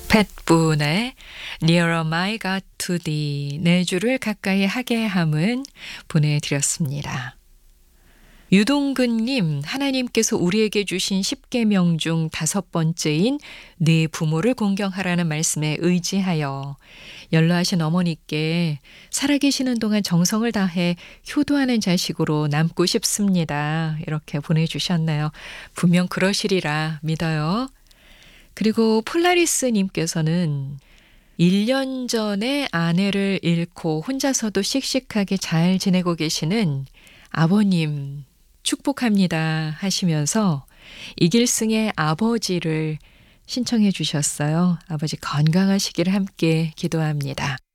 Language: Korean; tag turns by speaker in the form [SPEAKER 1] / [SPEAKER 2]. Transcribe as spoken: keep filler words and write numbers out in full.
[SPEAKER 1] 팻분의 Nearer My God to Thee 내 주를 가까이 하게 함은 보내드렸습니다. 유동근님, 하나님께서 우리에게 주신 십계명 중 다섯 번째인 네 부모를 공경하라는 말씀에 의지하여 연로하신 어머니께 살아계시는 동안 정성을 다해 효도하는 자식으로 남고 싶습니다. 이렇게 보내주셨나요? 분명 그러시리라 믿어요. 그리고 폴라리스님께서는 일 년 전에 아내를 잃고 혼자서도 씩씩하게 잘 지내고 계시는 아버님 축복합니다 하시면서 이길승의 아버지를 신청해 주셨어요. 아버지 건강하시기를 함께 기도합니다.